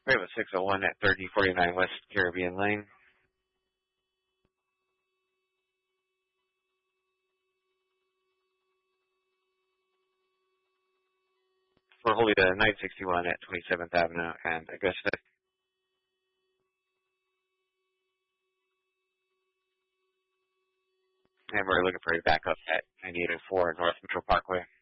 Bravo 601 at 3049 West Caribbean Lane. For Holida 961 at 27th Avenue and Augusta. And we're looking for a backup at 9804 North Central Parkway.